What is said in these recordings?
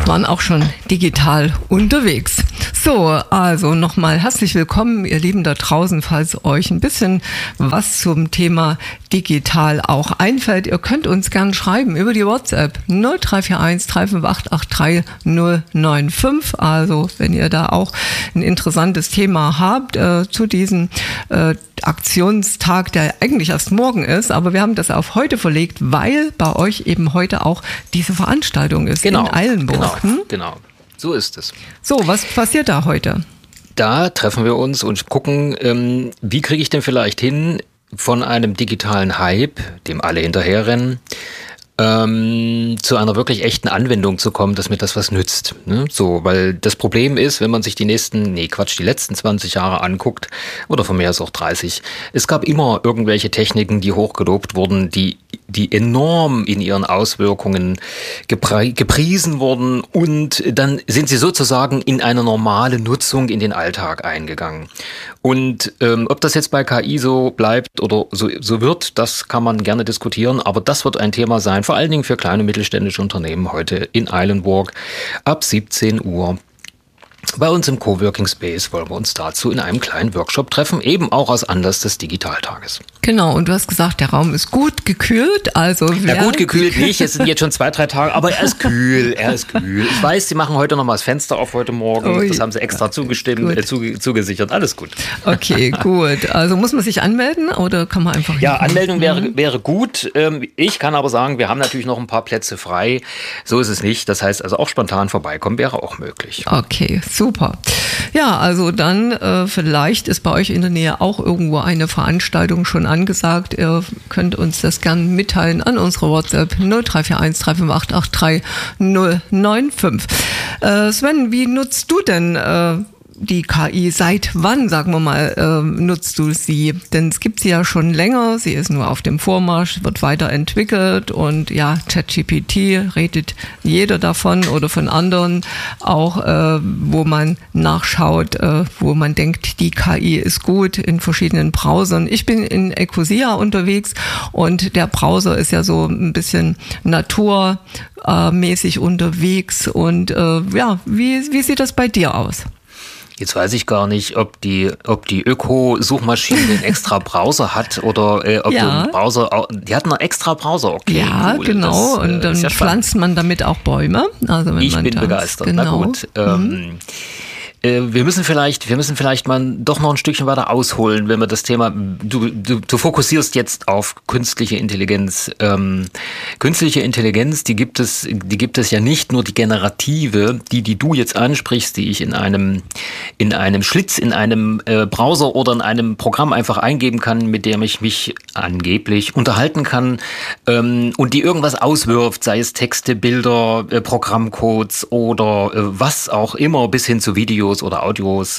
waren auch schon digital unterwegs. So, also nochmal herzlich willkommen, ihr Lieben da draußen, falls euch ein bisschen was zum Thema digital auch einfällt. Ihr könnt uns gern schreiben über die WhatsApp 0341 358 83095. Also wenn ihr da auch ein interessantes Thema habt zu diesem Aktionstag, der eigentlich erst morgen ist, aber wir haben das auf heute verlegt, weil bei euch eben heute auch diese Veranstaltung ist in Eilenburg. Genau, so ist es. So, was passiert da heute? Da treffen wir uns und gucken, wie kriege ich denn vielleicht hin, von einem digitalen Hype, dem alle hinterherrennen, zu einer wirklich echten Anwendung zu kommen, dass mir das was nützt. Ne? So, weil das Problem ist, wenn man sich die letzten 20 Jahre anguckt, oder von mir aus auch 30, es gab immer irgendwelche Techniken, die hochgelobt wurden, die enorm in ihren Auswirkungen gepriesen wurden und dann sind sie sozusagen in eine normale Nutzung in den Alltag eingegangen. Und ob das jetzt bei KI so bleibt oder so wird, das kann man gerne diskutieren, aber das wird ein Thema sein, vor allen Dingen für kleine mittelständische Unternehmen heute in Eilenburg ab 17 Uhr. Bei uns im Coworking Space wollen wir uns dazu in einem kleinen Workshop treffen, eben auch aus Anlass des Digitaltages. Genau, und du hast gesagt, der Raum ist gut gekühlt. Also ja, gut gekühlt nicht, es sind jetzt schon 2-3 Tage, aber er ist kühl. Ich weiß, sie machen heute noch mal das Fenster auf heute Morgen, das haben sie extra zugesichert, alles gut. Okay, gut. Also muss man sich anmelden oder kann man einfach... Ja, Anmeldung wäre gut. Ich kann aber sagen, wir haben natürlich noch ein paar Plätze frei. So ist es nicht. Das heißt, also auch spontan vorbeikommen wäre auch möglich. Okay, super. Ja, also dann vielleicht ist bei euch in der Nähe auch irgendwo eine Veranstaltung schon angesagt. Ihr könnt uns das gerne mitteilen an unsere WhatsApp 0341 358 83095. Sven, wie nutzt du denn die KI? Seit wann, sagen wir mal, nutzt du sie? Denn es gibt sie ja schon länger, sie ist nur auf dem Vormarsch, wird weiterentwickelt und ja, ChatGPT redet jeder davon oder von anderen, auch wo man nachschaut, wo man denkt, die KI ist gut in verschiedenen Browsern. Ich bin in Ecosia unterwegs und der Browser ist ja so ein bisschen naturmäßig unterwegs und ja, wie sieht das bei dir aus? Jetzt weiß ich gar nicht, ob die Öko-Suchmaschine einen extra Browser hat oder ob der Browser, die hat einen extra Browser, okay. Ja, cool. Genau, das, und dann pflanzt man damit auch Bäume. Also wenn ich bin begeistert, genau. Na gut. Wir müssen vielleicht mal doch noch ein Stückchen weiter ausholen, wenn wir das Thema, du fokussierst jetzt auf künstliche Intelligenz. Künstliche Intelligenz, die gibt es ja nicht nur die generative, die du jetzt ansprichst, die ich in einem Schlitz, in einem Browser oder in einem Programm einfach eingeben kann, mit dem ich mich angeblich unterhalten kann, und die irgendwas auswirft, sei es Texte, Bilder, Programmcodes oder was auch immer, bis hin zu Videos oder Audios,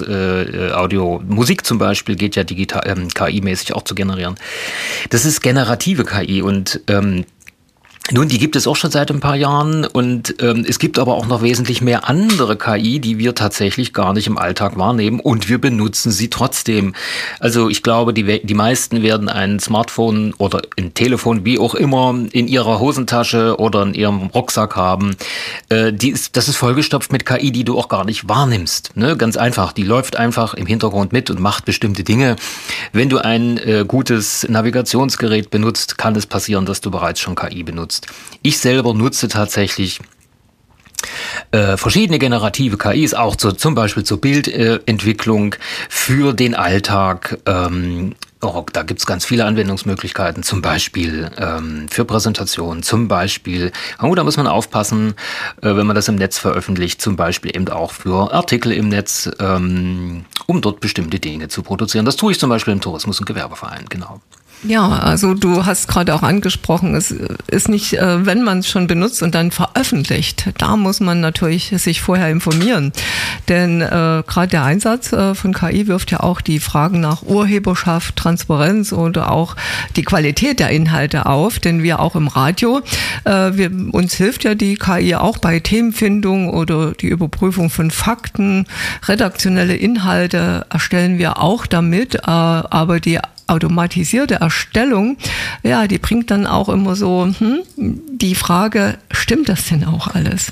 Musik zum Beispiel geht ja digital, KI-mäßig auch zu generieren. Das ist generative KI und nun, die gibt es auch schon seit ein paar Jahren und es gibt aber auch noch wesentlich mehr andere KI, die wir tatsächlich gar nicht im Alltag wahrnehmen und wir benutzen sie trotzdem. Also ich glaube, die meisten werden ein Smartphone oder ein Telefon, wie auch immer, in ihrer Hosentasche oder in ihrem Rucksack haben. Das ist vollgestopft mit KI, die du auch gar nicht wahrnimmst. Ne? Ganz einfach, die läuft einfach im Hintergrund mit und macht bestimmte Dinge. Wenn du ein gutes Navigationsgerät benutzt, kann es passieren, dass du bereits schon KI benutzt. Ich selber nutze tatsächlich verschiedene generative KIs, auch zum Beispiel zur Bildentwicklung für den Alltag. Da gibt es ganz viele Anwendungsmöglichkeiten, zum Beispiel für Präsentationen, zum Beispiel, da muss man aufpassen, wenn man das im Netz veröffentlicht, zum Beispiel eben auch für Artikel im Netz, um dort bestimmte Dinge zu produzieren. Das tue ich zum Beispiel im Tourismus- und Gewerbeverein, genau. Ja, also du hast gerade auch angesprochen, es ist nicht, wenn man es schon benutzt und dann veröffentlicht, da muss man natürlich sich vorher informieren. Denn gerade der Einsatz von KI wirft ja auch die Fragen nach Urheberschaft, Transparenz oder auch die Qualität der Inhalte auf. Denn wir auch im Radio, uns hilft ja die KI auch bei Themenfindung oder die Überprüfung von Fakten. Redaktionelle Inhalte erstellen wir auch damit, aber die automatisierte Erstellung, ja, die bringt dann auch immer so die Frage, stimmt das denn auch alles?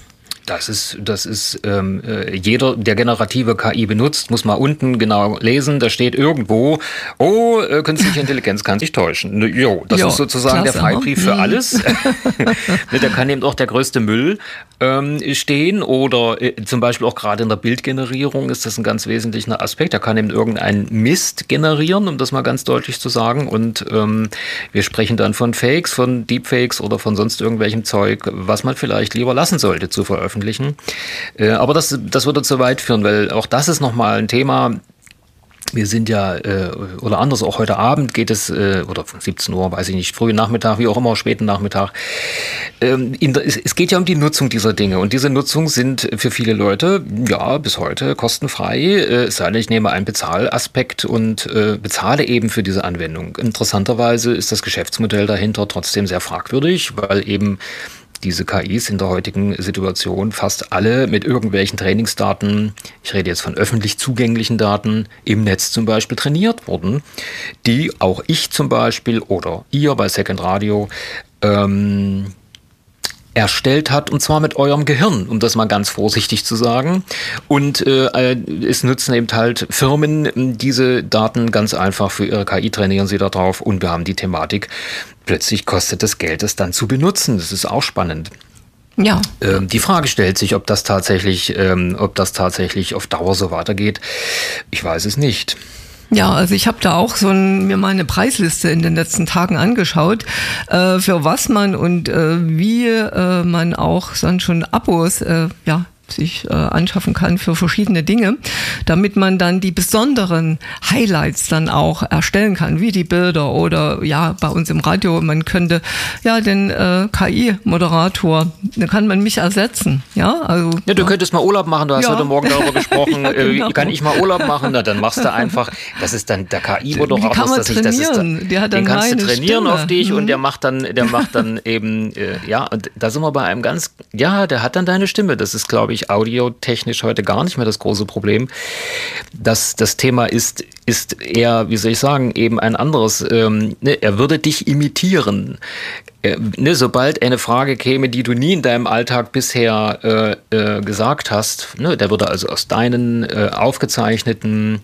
Das ist jeder, der generative KI benutzt, muss mal unten genau lesen. Da steht irgendwo, künstliche Intelligenz kann sich täuschen. Das ist sozusagen klasse, der Freibrief für alles. Da kann eben auch der größte Müll stehen oder zum Beispiel auch gerade in der Bildgenerierung ist das ein ganz wesentlicher Aspekt. Da kann eben irgendein Mist generieren, um das mal ganz deutlich zu sagen. Und wir sprechen dann von Fakes, von Deepfakes oder von sonst irgendwelchem Zeug, was man vielleicht lieber lassen sollte zu veröffentlichen. Aber das würde zu weit führen, weil auch das ist nochmal ein Thema. Wir sind ja, oder anders, auch heute Abend geht es, oder von 17 Uhr, weiß ich nicht, frühen Nachmittag, wie auch immer, späten Nachmittag. Es geht ja um die Nutzung dieser Dinge. Und diese Nutzung sind für viele Leute, ja, bis heute kostenfrei. Es sei denn, ich nehme einen Bezahlaspekt und bezahle eben für diese Anwendung. Interessanterweise ist das Geschäftsmodell dahinter trotzdem sehr fragwürdig, weil eben diese KIs in der heutigen Situation fast alle mit irgendwelchen Trainingsdaten, ich rede jetzt von öffentlich zugänglichen Daten, im Netz zum Beispiel trainiert wurden, die auch ich zum Beispiel oder ihr bei Second Radio erstellt hat, und zwar mit eurem Gehirn, um das mal ganz vorsichtig zu sagen. Und es nutzen eben halt Firmen diese Daten ganz einfach für ihre KI, trainieren sie da drauf, und wir haben die Thematik, plötzlich kostet das Geld, es dann zu benutzen. Das ist auch spannend. Ja. Die Frage stellt sich, ob das tatsächlich auf Dauer so weitergeht. Ich weiß es nicht. Ja, also ich habe da auch mir mal eine Preisliste in den letzten Tagen angeschaut, für was man und wie man auch dann schon Abos sich anschaffen kann für verschiedene Dinge, damit man dann die besonderen Highlights dann auch erstellen kann, wie die Bilder oder ja, bei uns im Radio, man könnte ja den KI-Moderator, dann kann man mich ersetzen. Ja, also, ja, du könntest mal Urlaub machen, du hast heute Morgen darüber gesprochen, genau. Kann ich mal Urlaub machen? Na, dann machst du einfach, das ist dann der KI-Moderator. Die kann man trainieren, den kannst du trainieren Stimme auf dich und der macht dann eben, und da sind wir bei einem der hat dann deine Stimme, das ist, glaube ich, audiotechnisch heute gar nicht mehr das große Problem. Das Thema ist eher, wie soll ich sagen, eben ein anderes. Er würde dich imitieren. Sobald eine Frage käme, die du nie in deinem Alltag bisher gesagt hast, der würde also aus deinen aufgezeichneten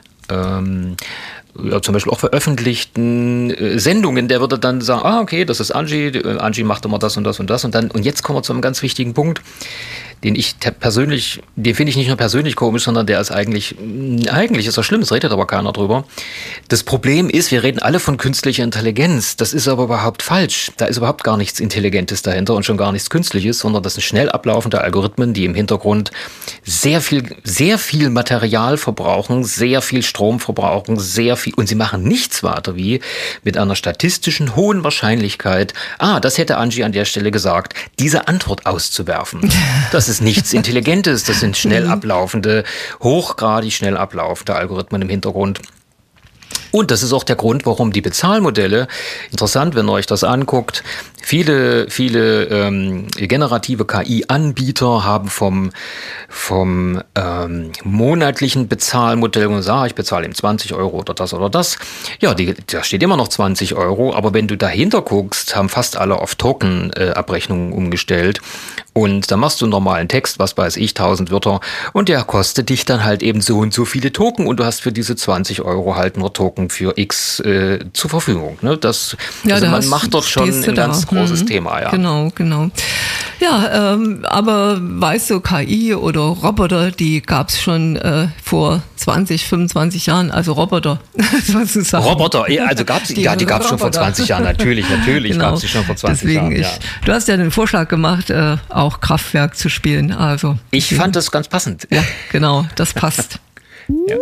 zum Beispiel auch veröffentlichten Sendungen, der würde dann sagen, okay, das ist Angie macht immer das und das und das und jetzt kommen wir zu einem ganz wichtigen Punkt, den finde ich nicht nur persönlich komisch, sondern der ist eigentlich ist das schlimm, es redet aber keiner drüber. Das Problem ist, wir reden alle von künstlicher Intelligenz, das ist aber überhaupt falsch. Da ist überhaupt gar nichts Intelligentes dahinter und schon gar nichts Künstliches, sondern das sind schnell ablaufende Algorithmen, die im Hintergrund sehr viel Material verbrauchen, sehr viel Strom verbrauchen, und sie machen nichts weiter wie mit einer statistischen hohen Wahrscheinlichkeit, das hätte Angie an der Stelle gesagt, diese Antwort auszuwerfen. Das ist nichts Intelligentes, das sind hochgradig schnell ablaufende Algorithmen im Hintergrund. Und das ist auch der Grund, warum die Bezahlmodelle, interessant, wenn ihr euch das anguckt, viele generative KI-Anbieter haben vom monatlichen Bezahlmodell gesagt, ich bezahle ihm 20 Euro oder das. Ja, da steht immer noch 20 Euro, aber wenn du dahinter guckst, haben fast alle auf Token-Abrechnungen umgestellt. Und da machst du einen normalen Text, was weiß ich, 1000 Wörter, und der kostet dich dann halt eben so und so viele Token, und du hast für diese 20 Euro halt nur Token für X zur Verfügung. Ne? Man macht dort schon ein ganz großes Thema. Ja. Genau. Ja, aber weißt du, KI oder Roboter, die gab es schon vor 20, 25 Jahren, also Roboter. Sozusagen. Roboter, also die gab es schon vor 20 Jahren, natürlich genau. Gab es die schon vor 20 Jahren. Du hast ja den Vorschlag gemacht, auch Kraftwerk zu spielen. Also ich fand das ganz passend. Ja, genau, das passt. Ja.